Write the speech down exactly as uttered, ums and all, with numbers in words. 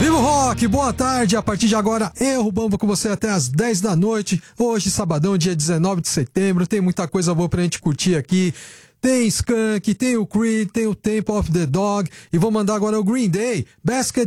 Vivo Rock, boa tarde, a partir de agora eu, Rubamba, com você até as dez da noite, hoje sabadão, dia dezenove de setembro, tem muita coisa boa pra gente curtir aqui, tem Skank, tem o Creed, tem o Temple of the Dog, e vou mandar agora o Green Day, Basket